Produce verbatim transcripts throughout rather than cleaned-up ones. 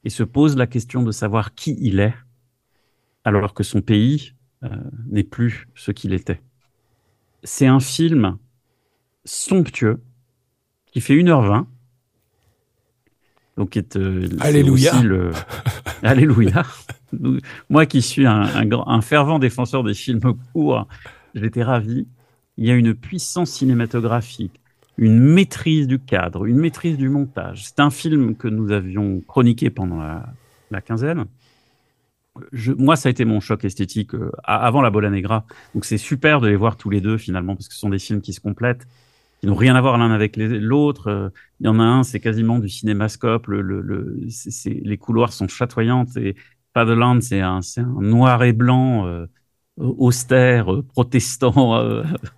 et se pose la question de savoir qui il est, alors que son pays euh, n'est plus ce qu'il était. C'est un film somptueux qui fait une heure vingt. Donc, est, euh, c'est aussi Alléluia. le... Alléluia. Moi qui suis un, un, grand- un fervent défenseur des films courts, j'étais ravi. Il y a une puissance cinématographique, une maîtrise du cadre, une maîtrise du montage. C'est un film que nous avions chroniqué pendant la, la quinzaine. Je, moi, ça a été mon choc esthétique euh, a- avant La Bola Negra. Donc, c'est super de les voir tous les deux finalement, parce que ce sont des films qui se complètent, qui n'ont rien à voir l'un avec les- l'autre. Euh, Il y en a un, c'est quasiment du cinémascope. Le, le, le, c'est, c'est- les couloirs sont chatoyantes. Et Fatherland, c'est un, c'est un noir et blanc euh, austère, euh, protestant euh,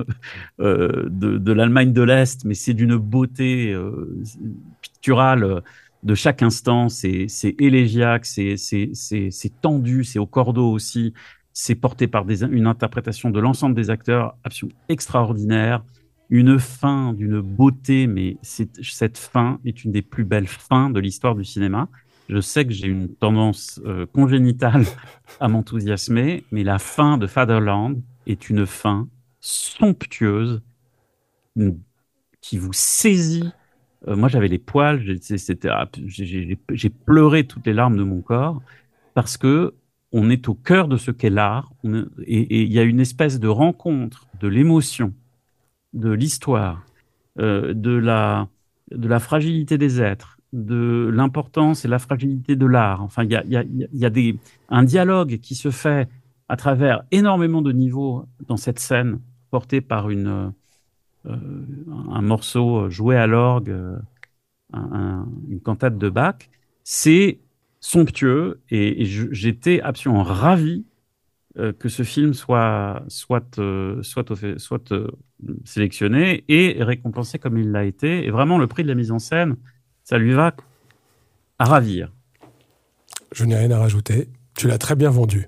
euh, de, de l'Allemagne de l'Est, mais c'est d'une beauté euh, picturale euh, de chaque instant. C'est, c'est élégiaque, c'est, c'est, c'est, c'est tendu, c'est au cordeau aussi. C'est porté par des, une interprétation de l'ensemble des acteurs absolument extraordinaire. Une fin d'une beauté, mais c'est, cette fin est une des plus belles fins de l'histoire du cinéma. Je sais que j'ai une tendance euh, congénitale à m'enthousiasmer, mais la fin de Fatherland est une fin somptueuse une- qui vous saisit. Euh, moi, j'avais les poils, j'ai- c'était, ah, j'ai j'ai- j'ai pleuré toutes les larmes de mon corps parce que on est au cœur de ce qu'est l'art on est- et et il y a une espèce de rencontre de l'émotion, de l'histoire, euh, de la, de la fragilité des êtres, de l'importance et la fragilité de l'art. Enfin, il y a, il y a, il y a des, un dialogue qui se fait à travers énormément de niveaux dans cette scène, portée par une, euh, un morceau joué à l'orgue, euh, un- un- une cantate de Bach. C'est somptueux et, et je- j'étais absolument ravi euh, que ce film soit, soit, euh, soit, au fait- soit euh, sélectionné et récompensé comme il l'a été. Et vraiment, le prix de la mise en scène, ça lui va à ravir. Je n'ai rien à rajouter. Tu l'as très bien vendu.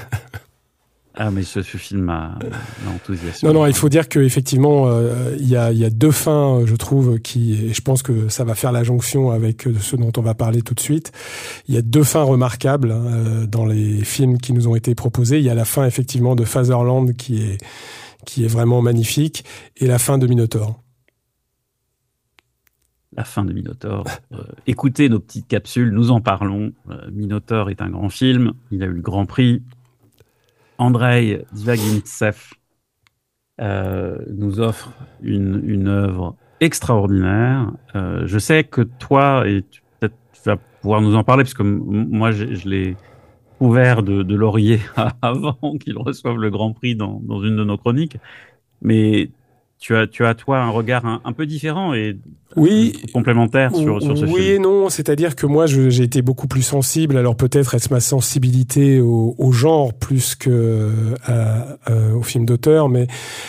Ah, mais ce, ce film m'a m'a Non, enthousiasmé, non, il faut vraiment. dire qu'effectivement, euh, il y, a, il y a deux fins, je trouve, qui, et je pense que ça va faire la jonction avec ce dont on va parler tout de suite. Il y a deux fins remarquables hein, euh, dans les films qui nous ont été proposés. Il y a la fin, effectivement, de Fatherland qui est, qui est vraiment magnifique, et la fin de Minotaur. La fin de Minotaur. Euh, écoutez nos petites capsules, nous en parlons. Euh, Minotaur est un grand film. Il a eu le Grand Prix. Andrei Zvagintsev euh, nous offre une, une œuvre extraordinaire. Euh, je sais que toi, et tu, peut-être tu vas pouvoir nous en parler, parce que m- moi, je, je l'ai couvert de, de laurier avant qu'il reçoive le Grand Prix dans, dans une de nos chroniques, mais tu as, tu as toi un regard un, un peu différent et je Oui, trouve complémentaire sur, sur ce oui film. et non, c'est-à-dire que moi je- j'ai été beaucoup plus sensible, alors peut-être est-ce ma sensibilité au, au genre plus que à- à- au film d'auteur, mais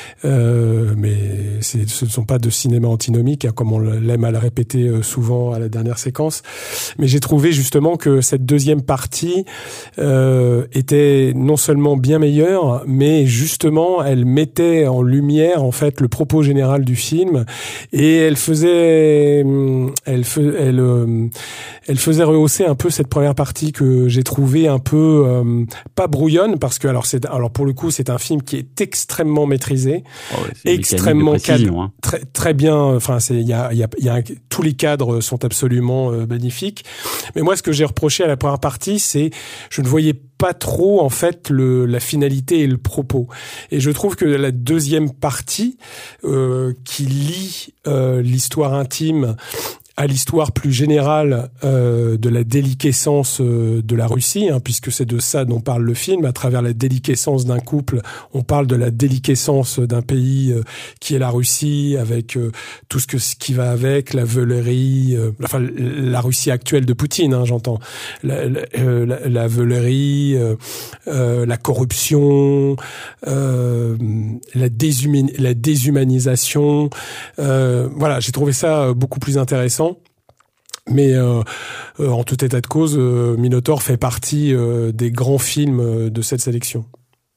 euh, mais c'est- ce ne sont pas de cinéma antinomique, hein, comme on l'aime à le répéter euh, souvent à la dernière séquence. Mais j'ai trouvé justement que cette deuxième partie euh, était non seulement bien meilleure, mais justement elle mettait en lumière en fait le propos général du film et elle faisait elle, fais- elle, euh, elle faisait rehausser un peu cette première partie que j'ai trouvée un peu euh, pas brouillonne parce que alors c'est alors pour le coup c'est un film qui est extrêmement maîtrisé, Oh ouais, c'est une mécanique de extrêmement cadre, précision, hein. très très bien. Enfin c'est il y a il y a, il y a un- tous les cadres sont absolument euh, magnifiques. Mais moi ce que j'ai reproché à la première partie c'est je ne voyais pas trop en fait le la finalité et le propos. Et je trouve que la deuxième partie euh, qui lie euh, l'histoire intime à l'histoire plus générale euh, de la déliquescence euh, de la Russie, hein, puisque c'est de ça dont parle le film. À travers la déliquescence d'un couple, on parle de la déliquescence d'un pays euh, qui est la Russie, avec euh, tout ce que ce qui va avec, la veulerie, euh, enfin la Russie actuelle de Poutine, hein, j'entends, la, la, euh, la, la veulerie, euh, euh, la corruption, euh, la, déshumani- la déshumanisation. Euh, voilà, j'ai trouvé ça beaucoup plus intéressant. Mais euh, euh, en tout état de cause, euh, Minotaur fait partie euh, des grands films euh, de cette sélection.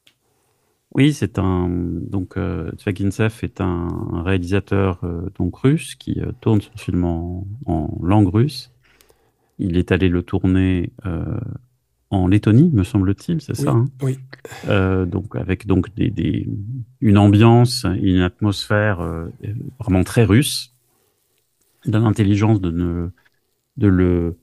Oui, c'est un donc euh, Zvagintsev est un réalisateur euh, donc russe qui euh, tourne son film en, en langue russe il est allé le tourner euh, en Lettonie, me semble-t-il, c'est oui, ça hein oui. euh, donc avec donc des, des une ambiance, une atmosphère euh, vraiment très russe, de l'intelligence de ne de le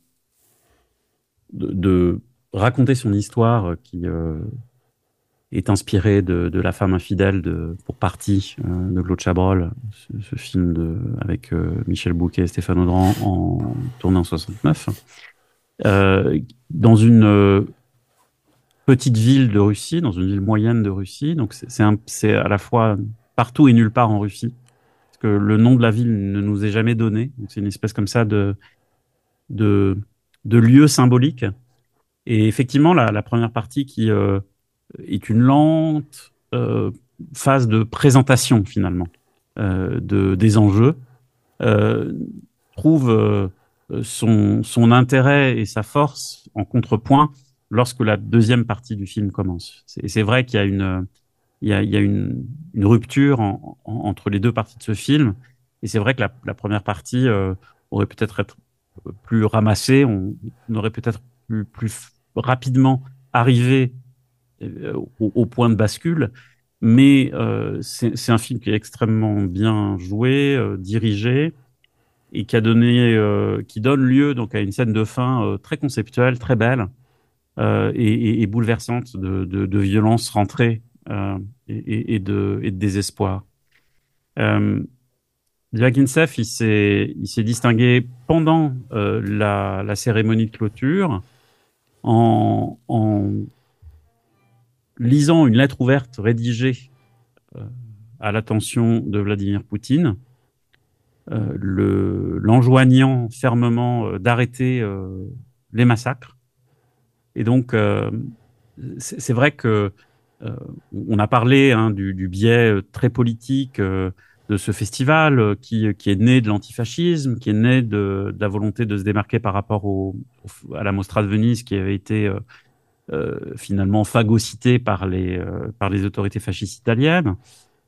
de, de raconter son histoire qui euh, est inspirée de, de La femme infidèle de pour partie euh, de Claude Chabrol, ce, ce film de avec euh, Michel Bouquet et Stéphane Audran en tourné en soixante-neuf, euh, dans une euh, petite ville de Russie, dans une ville moyenne de Russie. Donc c'est c'est, un, c'est à la fois partout et nulle part en Russie, parce que le nom de la ville ne nous est jamais donné. Donc c'est une espèce comme ça de de de lieu symbolique. Et effectivement, la, la première partie qui euh, est une lente euh, phase de présentation finalement euh, de des enjeux, euh, trouve euh, son son intérêt et sa force en contrepoint lorsque la deuxième partie du film commence. C'est, c'est vrai qu'il y a une il y a, il y a une, une rupture en, en, entre les deux parties de ce film, et c'est vrai que la, la première partie euh, aurait peut-être être plus ramassée, on, on aurait peut-être plus, plus rapidement arrivé euh, au, au point de bascule, mais euh, c'est, c'est un film qui est extrêmement bien joué, euh, dirigé, et qui a donné, euh, qui donne lieu donc à une scène de fin euh, très conceptuelle, très belle euh, et, et, et bouleversante de, de, de violence rentrée euh, et, et, de, et de désespoir. Euh, Zvyaginsev, il s'est, il s'est distingué pendant euh, la, la cérémonie de clôture en, en lisant une lettre ouverte rédigée euh, à l'attention de Vladimir Poutine, euh, le, l'enjoignant fermement euh, d'arrêter euh, les massacres. Et donc, euh, c'est, c'est vrai que euh, on a parlé hein, du, du biais très politique euh, de ce festival euh, qui, qui est né de l'antifascisme, qui est né de, de la volonté de se démarquer par rapport au, au, à la Mostra de Venise, qui avait été euh, euh, finalement phagocytée par les, euh, par les autorités fascistes italiennes,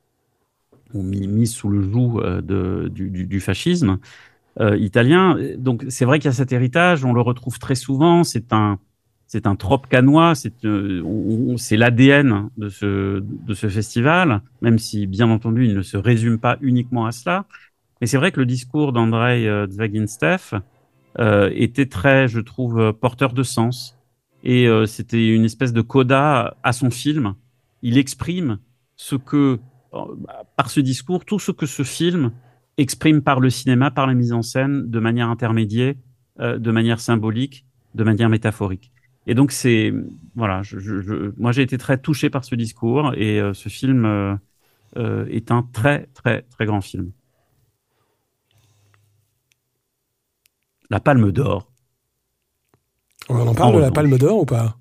ou mis, mis sous le joug euh, de, du, du, du fascisme euh, italien. Donc c'est vrai qu'il y a cet héritage, on le retrouve très souvent, c'est un C'est un trope cannois, c'est euh, on, c'est l'A D N de ce de ce festival, même si bien entendu il ne se résume pas uniquement à cela. Mais c'est vrai que le discours d'Andrei euh, Zvyaginstev euh, était très, je trouve, porteur de sens. Et euh, c'était une espèce de coda à son film. Il exprime ce que, par ce discours, tout ce que ce film exprime par le cinéma, par la mise en scène, de manière intermédiaire, euh, de manière symbolique, de manière métaphorique. Et donc c'est voilà, je, je, je, moi j'ai été très touché par ce discours et euh, ce film euh, euh, est un très très très grand film. La Palme d'Or. On en parle en de la Palme d'Or ou pas?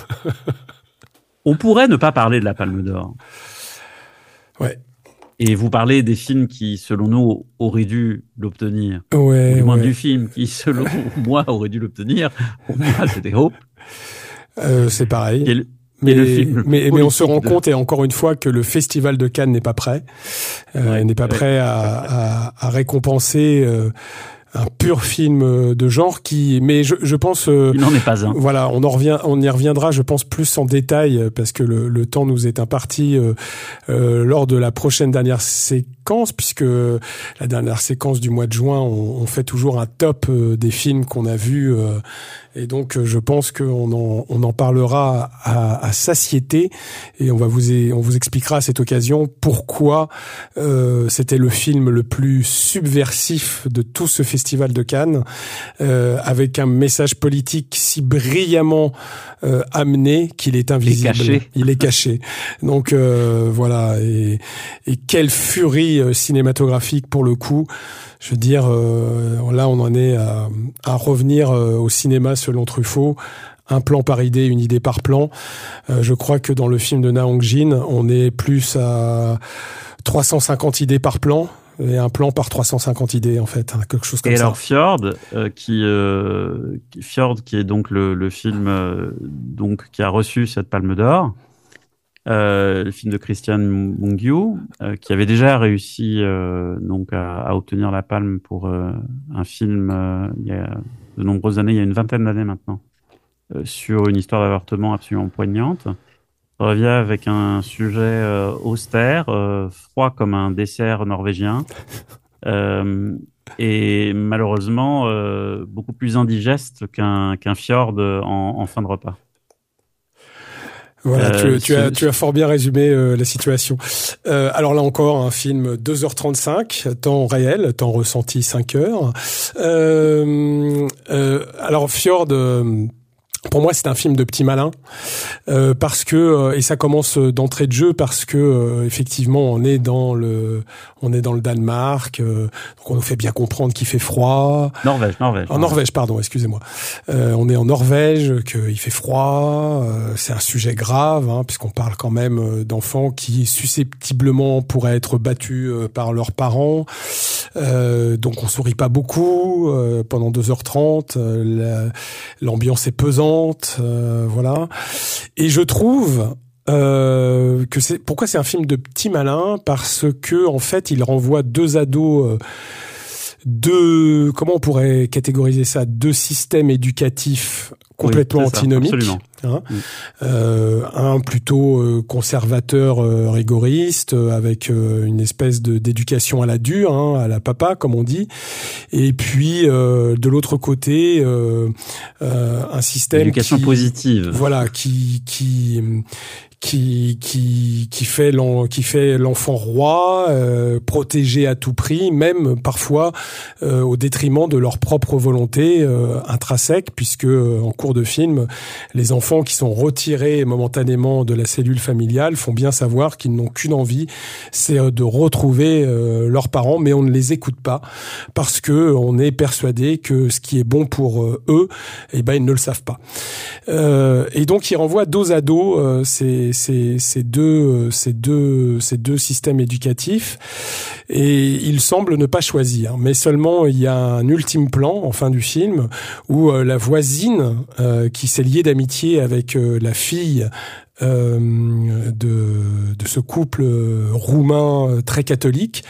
On pourrait ne pas parler de la Palme d'Or. Ouais. Et vous parlez des films qui, selon nous, auraient dû l'obtenir. Ouais. Ou du moins ouais. du film qui, selon moi, aurait dû l'obtenir. Pour moi, c'était Hope. Euh, c'est pareil. Et le, mais, et le film mais, mais on se rend de... compte, et encore une fois, que le Festival de Cannes n'est pas prêt. Euh, ouais, n'est pas ouais, prêt à, à, à récompenser... Euh, un pur film de genre qui, mais je, je pense, euh, il n'en est pas un. Voilà, on en revient, on y reviendra, je pense, plus en détail parce que le, le temps nous est imparti euh, euh, lors de la prochaine dernière séquence, puisque la dernière séquence du mois de juin, on, on fait toujours un top euh, des films qu'on a vus, euh, et donc je pense qu'on en, on en parlera à, à satiété, et on va vous, on vous expliquera à cette occasion pourquoi euh, c'était le film le plus subversif de tout ce festival. Festival de Cannes, euh, avec un message politique si brillamment euh, amené qu'il est invisible. Il est caché. Il est caché. Donc euh, voilà, et, et quelle furie euh, cinématographique pour le coup. Je veux dire, euh, là on en est à, à revenir euh, au cinéma selon Truffaut. Un plan par idée, une idée par plan. Euh, je crois que dans le film de Na Hong-jin, on est plus à trois cent cinquante idées par plan. Et un plan par trois cent cinquante idées, en fait, hein, quelque chose comme et ça. Et alors Fjord, euh, qui euh, Fjord, qui est donc le, le film euh, donc qui a reçu cette Palme d'Or, euh, le film de Christian Mungiu, euh, qui avait déjà réussi euh, donc à, à obtenir la Palme pour euh, un film euh, il y a de nombreuses années, il y a une vingtaine d'années maintenant, euh, sur une histoire d'avortement absolument poignante. Revient avec un sujet euh, austère, euh, froid comme un dessert norvégien, euh, et malheureusement euh, beaucoup plus indigeste qu'un qu'un fjord en, en fin de repas. Voilà, Euh, tu, tu, ce- as, tu as fort bien résumé euh, la situation. Euh, alors là encore, un film deux heures trente-cinq, temps réel, temps ressenti cinq heures. Euh, euh, alors Fjord... Euh, Pour moi, c'est un film de petit malin euh, parce que euh, et ça commence d'entrée de jeu parce que euh, effectivement on est dans le on est dans le Danemark, euh, donc on nous fait bien comprendre qu'il fait froid. Norvège, Norvège. En Norvège, pardon, excusez-moi. Euh, on est en Norvège, qu'il fait froid. Euh, c'est un sujet grave, hein, puisqu'on parle quand même d'enfants qui susceptiblement pourraient être battus euh, par leurs parents. Euh, donc on sourit pas beaucoup euh, pendant deux heures trente. Euh, la, l'ambiance est pesante, euh, voilà. Et je trouve euh, que c'est pourquoi c'est un film de petit malin, parce que en fait il renvoie deux ados. Euh, deux, comment on pourrait catégoriser ça, deux systèmes éducatifs complètement oui, c'est ça, antinomiques. absolument. Hein, mm. euh, un plutôt euh, conservateur, euh, rigoriste, euh, avec euh, une espèce de d'éducation à la dure, hein, à la papa comme on dit, et puis euh, de l'autre côté euh, euh, un système éducation qui, positive. voilà, qui qui qui qui qui fait l'en, qui fait l'enfant roi, euh, protégé à tout prix, même parfois euh, au détriment de leur propre volonté euh, intrinsèque, puisque euh, en cours de film, les enfants qui sont retirés momentanément de la cellule familiale font bien savoir qu'ils n'ont qu'une envie, c'est de retrouver euh, leurs parents, mais on ne les écoute pas parce que on est persuadé que ce qui est bon pour euh, eux, eh ben ils ne le savent pas. Euh, et donc il renvoie dos à dos euh, ces, ces, ces deux, ces deux, ces deux systèmes éducatifs, et il semble ne pas choisir. Mais seulement il y a un ultime plan en fin du film où euh, la voisine euh, qui s'est liée d'amitié avec euh, la fille euh, de, de ce couple roumain euh, très catholique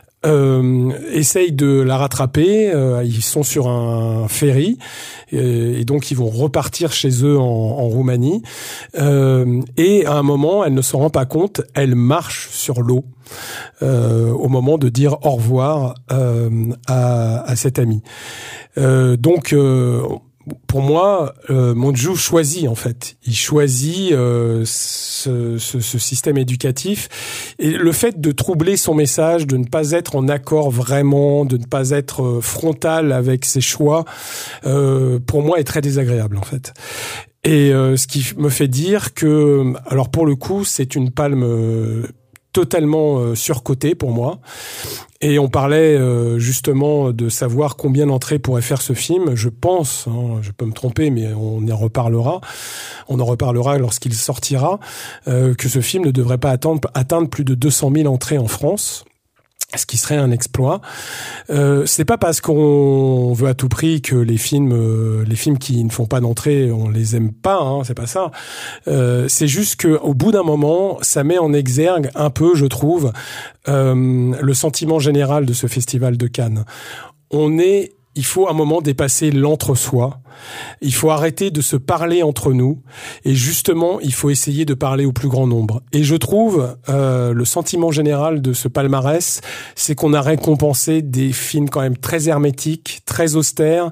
Euh, essaye de la rattraper. Euh, ils sont sur un ferry et, et donc ils vont repartir chez eux en, en Roumanie. Euh, et à un moment, elle ne s'en rend pas compte. Elle marche sur l'eau euh, au moment de dire au revoir euh, à, à cet ami. Euh, donc euh, pour moi, euh, Mungiu choisit en fait. Il choisit euh, ce, ce, ce système éducatif, et le fait de troubler son message, de ne pas être en accord vraiment, de ne pas être euh, frontal avec ses choix, euh, pour moi est très désagréable en fait. Et euh, ce qui me fait dire que, alors pour le coup, c'est une palme euh, totalement euh, surcotée pour moi. Et on parlait euh, justement de savoir combien d'entrées pourrait faire ce film. Je pense, hein, je peux me tromper, mais on y reparlera. On en reparlera lorsqu'il sortira, euh, que ce film ne devrait pas attendre, atteindre plus de deux cent mille entrées en France, ce qui serait un exploit. Euh, c'est pas parce qu'on veut à tout prix que les films, euh, les films qui ne font pas d'entrée, on les aime pas. Hein, c'est pas ça. Euh, c'est juste que au bout d'un moment, ça met en exergue un peu, je trouve, euh, le sentiment général de ce festival de Cannes. On est Il faut à un moment dépasser l'entre-soi. Il faut arrêter de se parler entre nous. Et justement, il faut essayer de parler au plus grand nombre. Et je trouve, euh, le sentiment général de ce palmarès, c'est qu'on a récompensé des films quand même très hermétiques, très austères,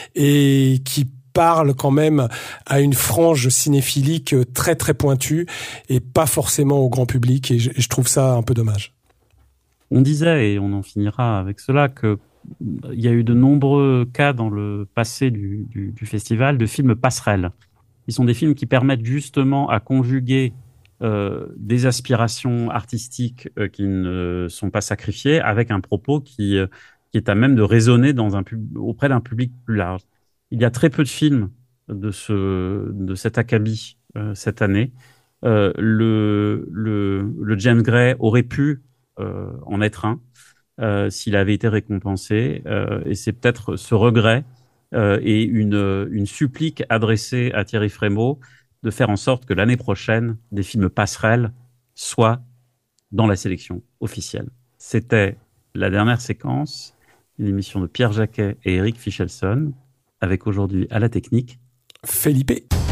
et qui parlent quand même à une frange cinéphilique très très pointue, et pas forcément au grand public. Et je, je trouve ça un peu dommage. On disait, et on en finira avec cela, que il y a eu de nombreux cas dans le passé du, du, du festival de films passerelles. Ils sont des films qui permettent justement à conjuguer euh, des aspirations artistiques euh, qui ne sont pas sacrifiées avec un propos qui, euh, qui est à même de résonner dans un pub- auprès d'un public plus large. Il y a très peu de films de, ce, de cet acabit euh, cette année. Euh, le, le, le James Gray aurait pu euh, en être un. Euh, s'il avait été récompensé, euh, et c'est peut-être ce regret euh, et une, une supplique adressée à Thierry Frémaux de faire en sorte que l'année prochaine, des films passerelles soient dans la sélection officielle. C'était la dernière séquence, une émission de Pierre Jacquet et Eric Fichelson, avec aujourd'hui à la technique Felipe.